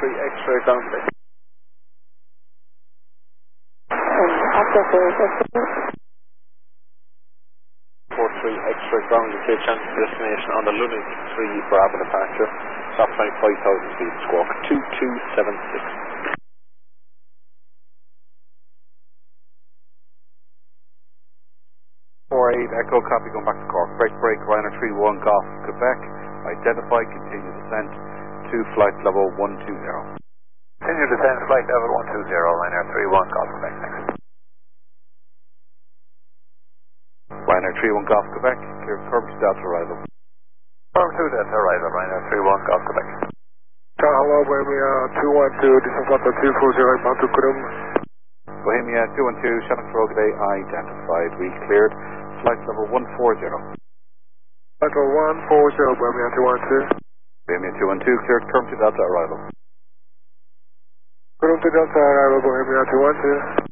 X-ray ground today. Access 43 X-ray ground location destination on the Lunin 3 Bravo departure. Stop time 5,000 feet, squawk 2276. 48 Echo, copy, going back to Cork. Break, Ryanair 31 Golf, Quebec. Identify, continue descent to flight level 120. Continue descent, flight level 120, Ryanair 31 Golf, Quebec, thanks. Ryanair 31 Golf, Quebec, clear curb to Delta arrival. Curb to Delta arrival, Ryanair 31 Golf, Quebec. Hello, Bohemia 212, distance up to 240, bound to Kurum. Bohemia 212, Shannon Crogaday, identified, we cleared, flight level 140. Flight level 140, Bohemia 212. Bohemia 212, cleared curb to Delta arrival. Kurum to Delta arrival, Bohemia 212.